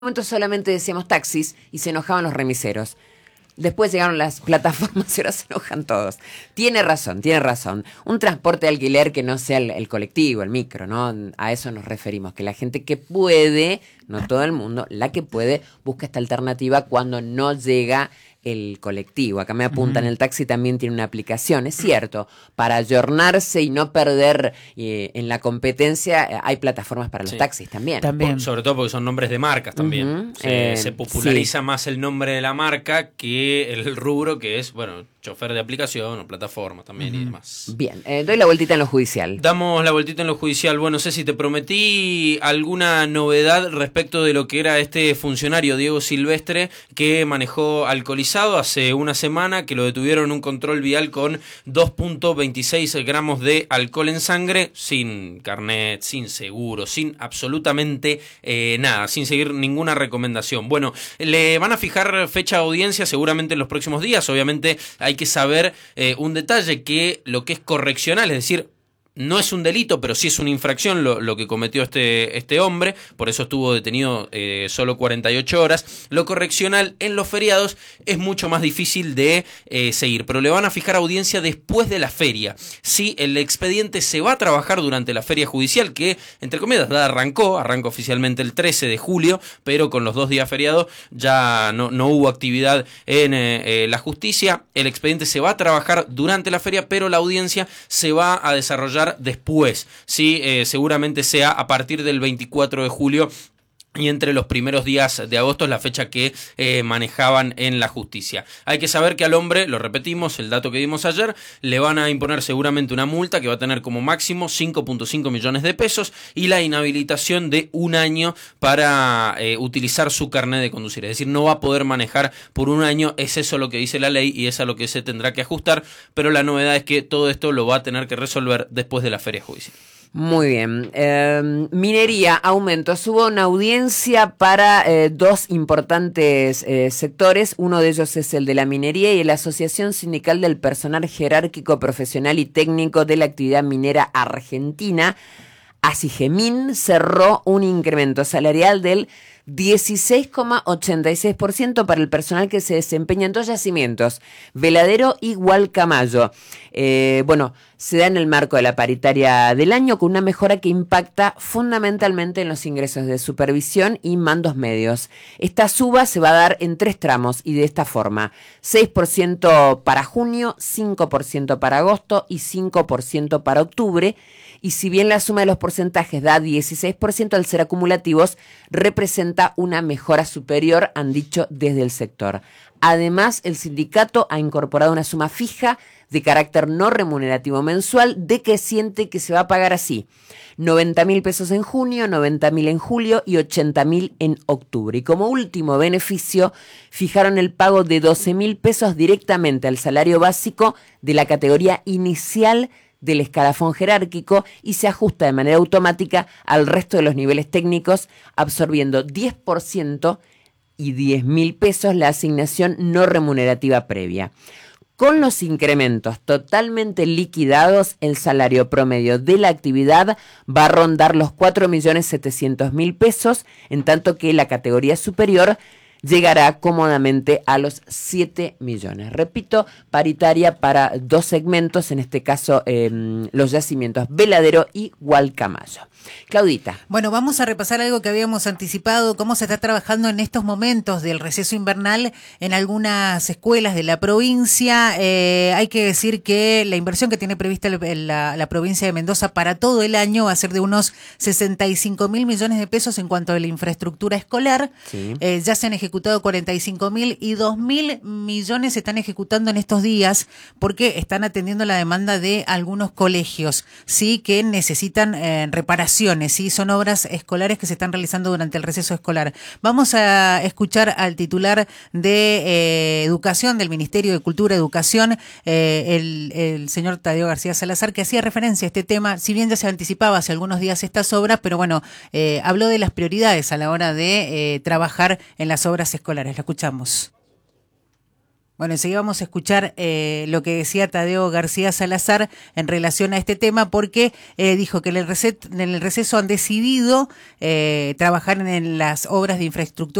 momento solamente decíamos taxis y se enojaban los remiseros. Después llegaron las plataformas y ahora se enojan todos. Tiene razón, tiene razón. Un transporte de alquiler que no sea el colectivo, el micro, ¿no? A eso nos referimos, que la gente que puede, no todo el mundo, la que puede, busca esta alternativa cuando no llega el colectivo. Acá me apuntan, el taxi también tiene una aplicación, es cierto, para ayornarse y no perder en la competencia, hay plataformas para los taxis también. Sobre todo porque son nombres de marcas también. Se populariza más el nombre de la marca que el rubro, que es, bueno, chofer de aplicación o plataforma también y demás. Bien, doy la vueltita en lo judicial. Damos la vueltita en lo judicial. Bueno, Ceci, te prometí alguna novedad respecto de lo que era este funcionario, Diego Silvestre, que manejó alcoholizado hace una semana, que lo detuvieron en un control vial con 2.26 gramos de alcohol en sangre, sin carnet, sin seguro, sin absolutamente nada, sin seguir ninguna recomendación. Bueno, le van a fijar fecha de audiencia seguramente en los próximos días. Obviamente hay que saber un detalle, que lo que es correccional, es decir, no es un delito, pero sí es una infracción lo que cometió este hombre, por eso estuvo detenido solo 48 horas. Lo correccional en los feriados es mucho más difícil de seguir, pero le van a fijar audiencia después de la feria. Sí, el expediente se va a trabajar durante la feria judicial, que, entre comillas, arrancó oficialmente el 13 de julio, pero con los 2 días feriados ya no hubo actividad en la justicia. El expediente se va a trabajar durante la feria, pero la audiencia se va a desarrollar después, sí, seguramente sea a partir del 24 de julio. Y entre los primeros días de agosto es la fecha que manejaban en la justicia. Hay que saber que al hombre, lo repetimos, el dato que dimos ayer, le van a imponer seguramente una multa que va a tener como máximo 5.5 millones de pesos y la inhabilitación de 1 año para utilizar su carnet de conducir. Es decir, no va a poder manejar por 1 año, es eso lo que dice la ley y es a lo que se tendrá que ajustar, pero la novedad es que todo esto lo va a tener que resolver después de la feria judicial. Muy bien. Minería, aumentos. Hubo una audiencia para 2 importantes sectores. Uno de ellos es el de la minería y la Asociación Sindical del Personal Jerárquico, Profesional y Técnico de la Actividad Minera Argentina. ASIGEMIN cerró un incremento salarial del 16,86% para el personal que se desempeña en 2 yacimientos, Veladero y Gualcamayo. Se da en el marco de la paritaria del año, con una mejora que impacta fundamentalmente en los ingresos de supervisión y mandos medios. Esta suba se va a dar en 3 tramos y de esta forma: 6% para junio, 5% para agosto y 5% para octubre. Y si bien la suma de los porcentajes da 16%, al ser acumulativos representa una mejora superior, han dicho desde el sector. Además, el sindicato ha incorporado una suma fija de carácter no remunerativo mensual, de que siente que se va a pagar así: 90.000 pesos en junio, 90.000 en julio y 80.000 en octubre. Y como último beneficio, fijaron el pago de 12.000 pesos directamente al salario básico de la categoría inicial del escalafón jerárquico y se ajusta de manera automática al resto de los niveles técnicos, absorbiendo 10% y 10.000 pesos la asignación no remunerativa previa. Con los incrementos totalmente liquidados, el salario promedio de la actividad va a rondar los 4.700.000 pesos, en tanto que la categoría superior llegará cómodamente a los 7 millones. Repito, paritaria para 2 segmentos, en este caso los yacimientos Veladero y Gualcamayo. Claudita. Bueno, vamos a repasar algo que habíamos anticipado, cómo se está trabajando en estos momentos del receso invernal en algunas escuelas de la provincia. Hay que decir que la inversión que tiene prevista la provincia de Mendoza para todo el año va a ser de unos 65.000 millones de pesos en cuanto a la infraestructura escolar. Sí. Ya se han ejecutado 45.000 y 2.000 millones se están ejecutando en estos días porque están atendiendo la demanda de algunos colegios, sí, que necesitan reparación. ¿Sí? Son obras escolares que se están realizando durante el receso escolar. Vamos a escuchar al titular de Educación, del Ministerio de Cultura y Educación, el señor Tadeo García Salazar, que hacía referencia a este tema. Si bien ya se anticipaba hace algunos días estas obras, pero bueno, habló de las prioridades a la hora de trabajar en las obras escolares. La escuchamos. Bueno, enseguida vamos a escuchar lo que decía Tadeo García Salazar en relación a este tema, porque dijo que en el receso han decidido trabajar en las obras de infraestructura